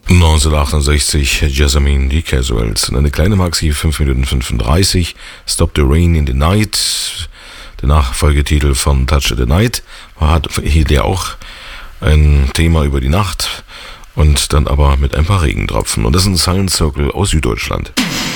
1968 Jessamine D. Caswells. Eine kleine Maxi, 5 Minuten 35. Stop the Rain in the Night. Der Nachfolgetitel von Touch of the Night hielt ja auch ein Thema über die Nacht und dann aber mit ein paar Regentropfen. Und das ist ein Silent Circle aus Süddeutschland.